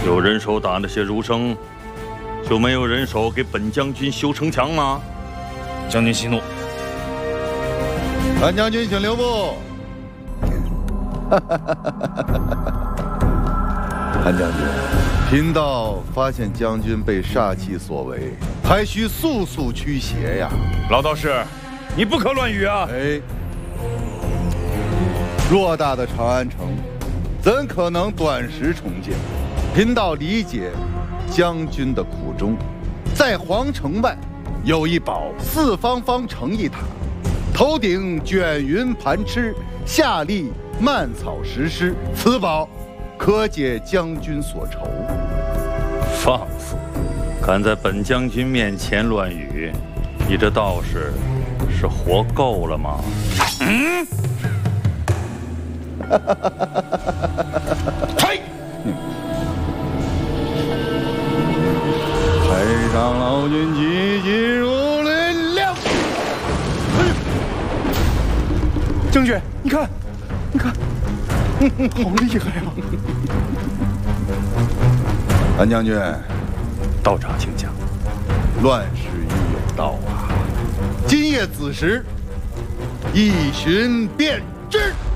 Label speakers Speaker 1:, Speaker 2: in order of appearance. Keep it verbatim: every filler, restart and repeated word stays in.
Speaker 1: 有人手打那些儒生，就没有人手给本将军修城墙吗？
Speaker 2: 将军息怒。
Speaker 3: 韩将军，请留步。韩将军，贫道发现将军被煞气所为，还需速速驱邪呀。
Speaker 2: 老道士，你不可乱语啊！
Speaker 3: 哎，偌大的长安城，怎可能短时重建？贫道理解将军的苦衷，在皇城外有一宝，四方方成一塔，头顶卷云盘螭，下立蔓草石狮，此宝可解将军所愁。
Speaker 1: 放肆！敢在本将军面前乱语，你这道士是活够了吗？嗯。
Speaker 3: 呸！太上老君急急如律令。
Speaker 2: 将军，你看，你看，好厉害啊！
Speaker 3: 韩将军，
Speaker 1: 道长请讲。
Speaker 3: 乱世亦有道啊！今夜子时，一寻便知。